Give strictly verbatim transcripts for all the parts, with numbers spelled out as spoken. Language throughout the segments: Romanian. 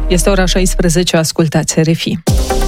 Este ora șaisprezece, ascultați R F I.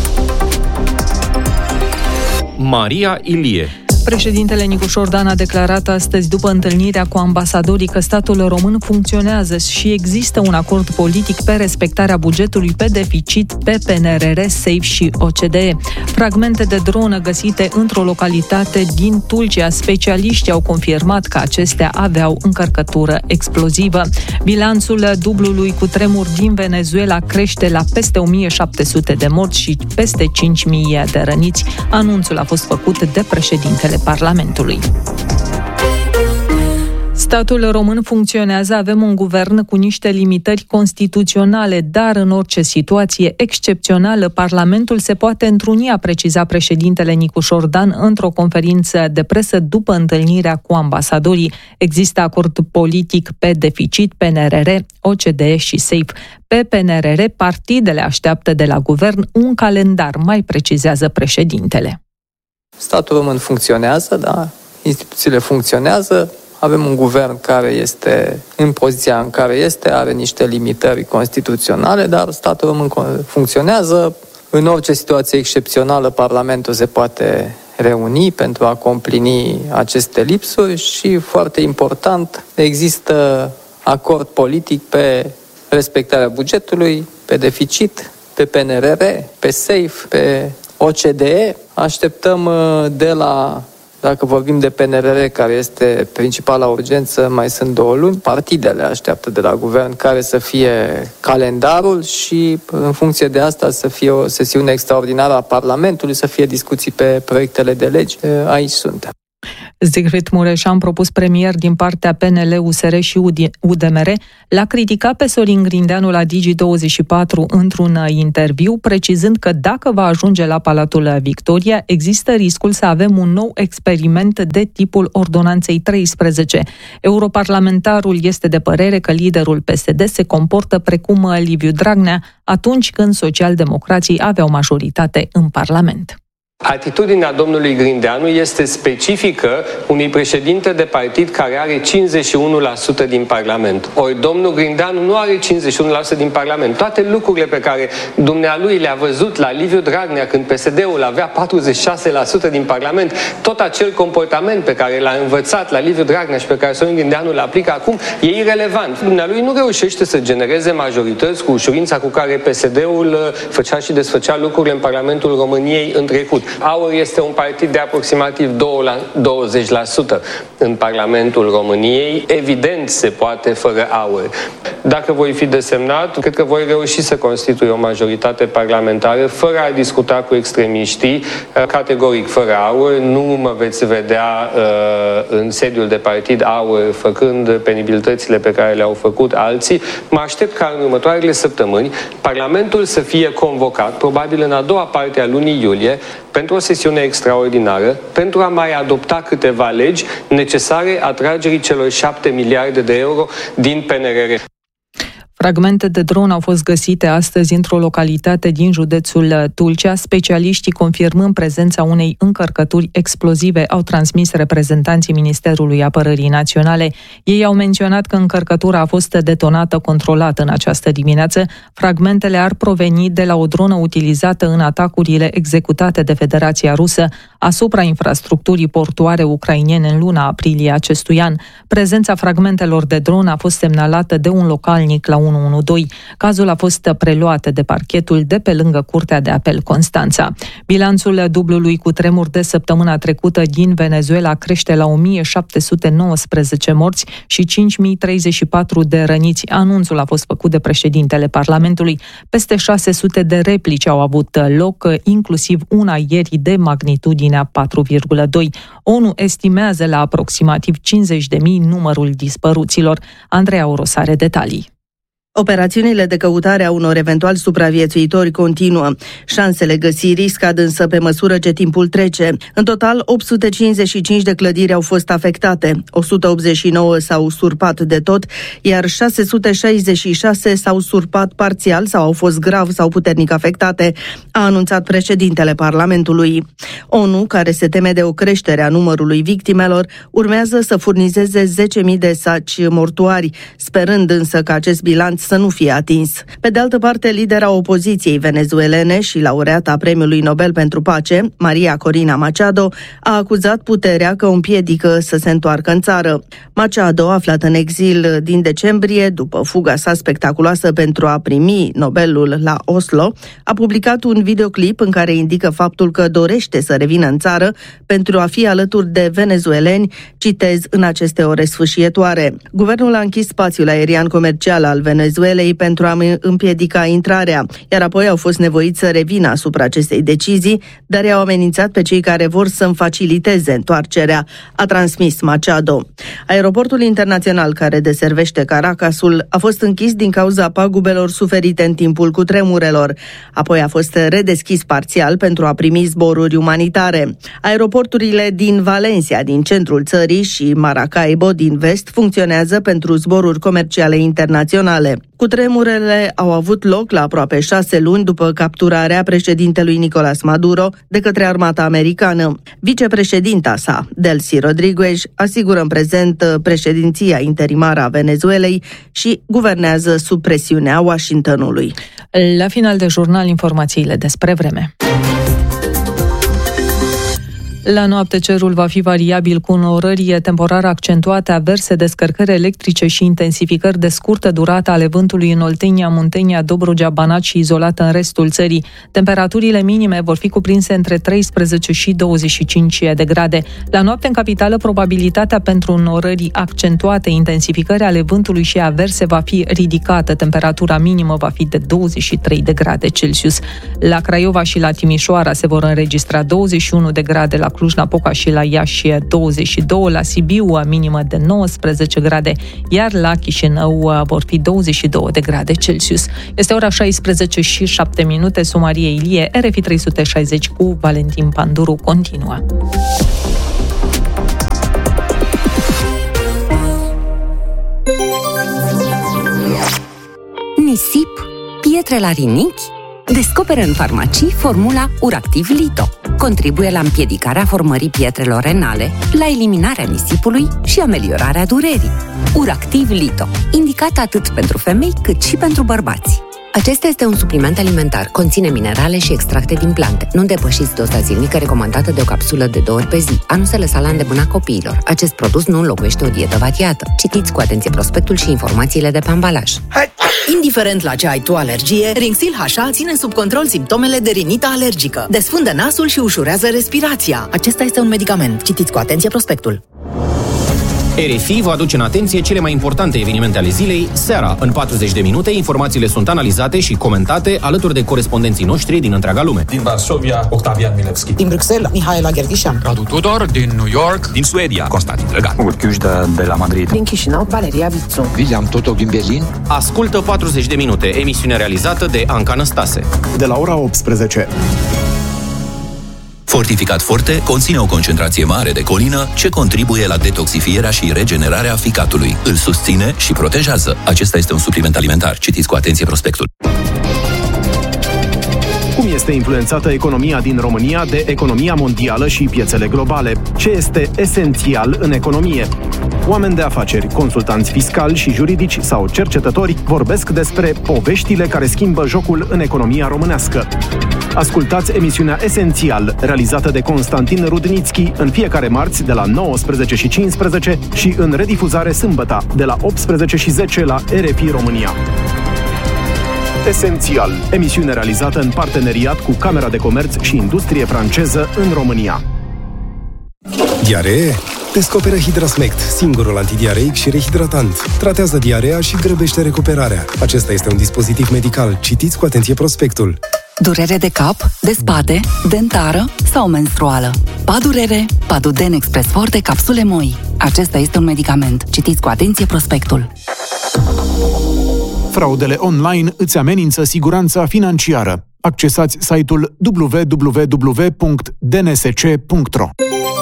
Maria Ilie. Președintele Nicușor Dan a declarat astăzi, după întâlnirea cu ambasadorii, că statul român funcționează și există un acord politic pe respectarea bugetului, pe deficit, pe P N R R, SAFE și O C D E. Fragmente de dronă găsite într-o localitate din Tulcea. Specialiștii au confirmat că acestea aveau încărcătură explozivă. Bilanțul dublului cutremur din Venezuela crește la peste o mie șapte sute de morți și peste cinci mii de răniți. Anunțul a fost făcut de președintele Parlamentului. Statul român funcționează, avem un guvern cu niște limitări constituționale, dar în orice situație excepțională, Parlamentul se poate întruni, a precizat președintele Nicușor Dan într-o conferință de presă după întâlnirea cu ambasadorii. Există acord politic pe deficit, P N R R, O C D E și SAFE. Pe P N R R, partidele așteaptă de la guvern un calendar, mai precizează președintele. Statul român funcționează, da, instituțiile funcționează, avem un guvern care este în poziția în care este, are niște limitări constituționale, dar statul român funcționează. În orice situație excepțională, Parlamentul se poate reuni pentru a complini aceste lipsuri și, foarte important, există acord politic pe respectarea bugetului, pe deficit, pe P N R R, pe SAFE, pe O C D E. Așteptăm de la, dacă vorbim de P N R R, care este principala urgență, mai sunt două luni, partidele așteaptă de la guvern care să fie calendarul și în funcție de asta să fie o sesiune extraordinară a Parlamentului, să fie discuții pe proiectele de legi. Aici suntem. Zicfried Mureșan, propus premier din partea P N L, U S R și U D M R, l-a criticat pe Sorin Grindeanu la Digi douăzeci și patru într-un interviu, precizând că dacă va ajunge la Palatul Victoria, există riscul să avem un nou experiment de tipul Ordonanței treisprezece. Europarlamentarul este de părere că liderul P S D se comportă precum Liviu Dragnea atunci când socialdemocrații aveau majoritate în Parlament. Atitudinea domnului Grindeanu este specifică unui președinte de partid care are cincizeci și unu la sută din Parlament. Ori domnul Grindeanu nu are cincizeci și unu la sută din Parlament. Toate lucrurile pe care dumnealui le-a văzut la Liviu Dragnea când P S D-ul avea patruzeci și șase la sută din Parlament, tot acel comportament pe care l-a învățat la Liviu Dragnea și pe care Sorin Grindeanu îl aplică acum, e irelevant. Dumnealui nu reușește să genereze majorități cu ușurința cu care P S D-ul făcea și desfăcea lucrurile în Parlamentul României în trecut. AUR este un partid de aproximativ douăzeci la sută în Parlamentul României. Evident se poate fără AUR. Dacă voi fi desemnat, cred că voi reuși să constitui o majoritate parlamentară fără a discuta cu extremiștii, categoric fără AUR. Nu mă veți vedea uh, în sediul de partid AUR făcând penibilitățile pe care le-au făcut alții. Mă aștept ca în următoarele săptămâni Parlamentul să fie convocat, probabil în a doua parte a lunii iulie, pentru o sesiune extraordinară, pentru a mai adopta câteva legi necesare atragerii celor șapte miliarde de euro din P N R R. Fragmente de dron au fost găsite astăzi într-o localitate din județul Tulcea. Specialiștii, confirmând prezența unei încărcături explozive, au transmis reprezentanții Ministerului Apărării Naționale. Ei au menționat că încărcătura a fost detonată controlat în această dimineață. Fragmentele ar proveni de la o dronă utilizată în atacurile executate de Federația Rusă asupra infrastructurii portuare ucrainene în luna aprilie acestui an. Prezența fragmentelor de dron a fost semnalată de un localnic la unu unu doi. Cazul a fost preluat de parchetul de pe lângă Curtea de Apel Constanța. Bilanțul dublului cutremur de săptămâna trecută din Venezuela crește la o mie șapte sute nouăsprezece morți și cinci mii treizeci și patru de răniți. Anunțul a fost făcut de președintele Parlamentului. Peste șase sute de replici au avut loc, inclusiv una ieri de magnitudinea patru virgulă doi. ONU estimează la aproximativ cincizeci de mii numărul dispăruților. Andreea Oros are detalii. Operațiunile de căutare a unor eventuali supraviețuitori continuă. Șansele găsirii scad însă pe măsură ce timpul trece. În total, opt sute cincizeci și cinci de clădiri au fost afectate, o sută optzeci și nouă s-au surpat de tot, iar șase sute șaizeci și șase s-au surpat parțial sau au fost grav sau puternic afectate, a anunțat președintele Parlamentului. ONU, care se teme de o creștere a numărului victimelor, urmează să furnizeze zece mii de saci mortuari, sperând însă că acest bilanț important să nu fie atins. Pe de altă parte, lidera opoziției venezuelene și laureata Premiului Nobel pentru Pace, Maria Corina Machado, a acuzat puterea că o împiedică să se întoarcă în țară. Machado, aflat în exil din decembrie, după fuga sa spectaculoasă pentru a primi Nobelul la Oslo, a publicat un videoclip în care indică faptul că dorește să revină în țară pentru a fi alături de venezueleni, citez, în aceste ore sfâșietoare. Guvernul a închis spațiul aerian comercial al Venezuelei pentru a împiedica intrarea, iar apoi au fost nevoiți să revină asupra acestei decizii, dar i-au amenințat pe cei care vor să-mi faciliteze întoarcerea, a transmis Machado. Aeroportul internațional care deservește Caracasul a fost închis din cauza pagubelor suferite în timpul cutremurelor. Apoi a fost redeschis parțial pentru a primi zboruri umanitare. Aeroporturile din Valencia, din centrul țării, și Maracaibo, din vest, funcționează pentru zboruri comerciale internaționale. Cutremurele au avut loc la aproape șase luni după capturarea președintelui Nicolás Maduro de către armata americană. Vicepreședinta sa, Delcy Rodriguez, asigură în prezent președinția interimară a Venezuelei și guvernează sub presiunea Washingtonului. La final de jurnal, informațiile despre vreme. La noapte cerul va fi variabil cu înnorări temporare accentuate, averse, descărcări electrice și intensificări de scurtă durată ale vântului în Oltenia, Muntenia, Dobrogea, Banat și izolat în restul țării. Temperaturile minime vor fi cuprinse între treisprezece și douăzeci și cinci de grade. La noapte în capitală, probabilitatea pentru înnorări accentuate, intensificări ale vântului și averse va fi ridicată. Temperatura minimă va fi de douăzeci și trei de grade Celsius. La Craiova și la Timișoara se vor înregistra douăzeci și unu de grade, la Cluj-Napoca și la Iași douăzeci și doi, la Sibiu minimă de nouăsprezece grade, iar la Chișinău vor fi douăzeci și doi de grade Celsius. Este ora șaisprezece și șapte minute, Maria Ilie, R F I trei sute șaizeci cu Valentin Panduru continuă. Nisip, pietre la rinichi? Descoperă în farmacii formula Uractiv Lito. Contribuie la împiedicarea formării pietrelor renale, la eliminarea nisipului și ameliorarea durerii. Uractiv Lito, indicat atât pentru femei cât și pentru bărbați. Acesta este un supliment alimentar, conține minerale și extracte din plante. Nu depășiți doza zilnică recomandată de o capsulă de două ori pe zi. A nu se lăsa la îndemâna copiilor. Acest produs nu înlocuiește o dietă variată. Citiți cu atenție prospectul și informațiile de pe ambalaj. Indiferent la ce ai tu alergie, Rinxil H A ține sub control simptomele de rinită alergică. Desfundă nasul și ușurează respirația. Acesta este un medicament. Citiți cu atenție prospectul. R F I vă aduce în atenție cele mai importante evenimente ale zilei. Seara, în patruzeci de minute, informațiile sunt analizate și comentate alături de corespondenții noștri din întreaga lume. Din Varsovia, Octavian Milevski. Din Bruxelles, Mihaela Gherghișan. Radu Tudor, din New York. Din Suedia, Constantin Drăgan. Urchiușda de la Madrid. Din Chișinău, Valeria Vițu. William Totoc din Berlin. Ascultă patruzeci de minute, emisiune realizată de Anca Năstase. De la ora optsprezece. Fortificat Forte conține o concentrație mare de colină ce contribuie la detoxifierea și regenerarea ficatului. Îl susține și protejează. Acesta este un supliment alimentar. Citiți cu atenție prospectul. Cum este influențată economia din România de economia mondială și piețele globale? Ce este esențial în economie? Oameni de afaceri, consultanți fiscali și juridici sau cercetători vorbesc despre poveștile care schimbă jocul în economia românească. Ascultați emisiunea Esențial, realizată de Constantin Rudnițchi, în fiecare marți de la nouăsprezece și cincisprezece și în redifuzare sâmbătă de la optsprezece și zece la R F I România. Esențial, emisiune realizată în parteneriat cu Camera de Comerț și Industrie franceză în România. Diaree? Descoperă Hidrasmect, singurul antidiareic și rehidratant. Tratează diarea și grăbește recuperarea. Acesta este un dispozitiv medical. Citiți cu atenție prospectul. Durere de cap, de spate, dentară sau menstruală. Padurere, Paduden Express Forte, capsule moi. Acesta este un medicament. Citiți cu atenție prospectul. Fraudele online îți amenință siguranța financiară. Accesați site-ul w w w punct d n s c punct r o.